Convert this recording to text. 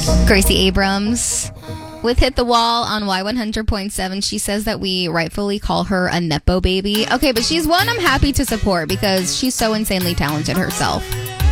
Gracie Abrams with Hit the Wall on Y100.7. She says that we rightfully call her a Nepo baby. Okay, but she's one I'm happy to support because she's so insanely talented herself.